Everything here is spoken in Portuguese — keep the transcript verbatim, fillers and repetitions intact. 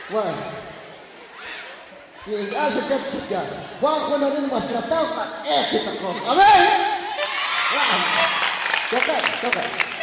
Ué. E acha que é de chicar. Qual quando eu não mostro tanto, é que sacou. Amém? Toca, toca.